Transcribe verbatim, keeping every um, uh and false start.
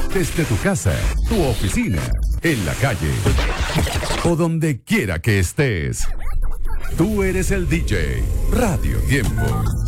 desde tu casa, tu oficina, en la calle o donde quiera que estés. Tú eres el D J. Radio Tiempo.